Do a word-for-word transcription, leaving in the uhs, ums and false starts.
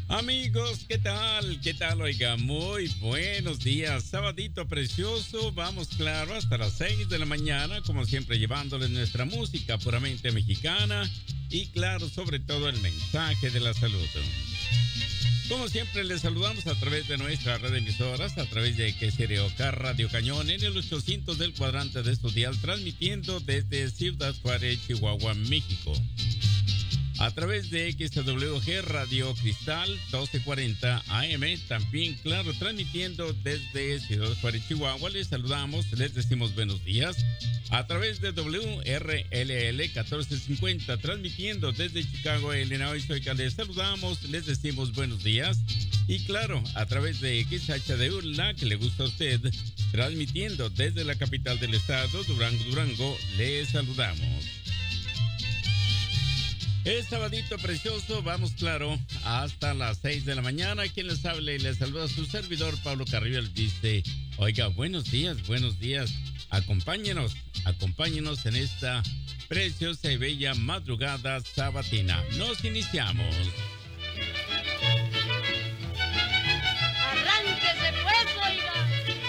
Amigos, ¿qué tal? ¿Qué tal? Oiga, muy buenos días. Sabadito precioso. Vamos, claro, hasta las seis de la mañana, como siempre, llevándoles nuestra música puramente mexicana y, claro, sobre todo el mensaje de la salud. Como siempre, les saludamos a través de nuestra red de emisoras, a través de X R O K Radio Cañón en el ochocientos del cuadrante de Estudial, transmitiendo desde Ciudad Juárez, Chihuahua, México. A través de X W G Radio Cristal doce cuarenta A M, también, claro, transmitiendo desde Ciudad Juárez, Chihuahua. Les saludamos, les decimos buenos días. A través de W R L L catorce cincuenta, transmitiendo desde Chicago, Illinois. Oiga, les saludamos, les decimos buenos días. Y claro, a través de X H D U, la que le gusta a usted, transmitiendo desde la capital del estado, Durango, Durango, les saludamos. Es sabadito precioso, vamos, claro, hasta las seis de la mañana. Quien les habla y les saluda, su servidor Pablo Carrillo, les dice, oiga, buenos días, buenos días. Acompáñenos, acompáñenos en esta preciosa y bella madrugada sabatina. Nos iniciamos.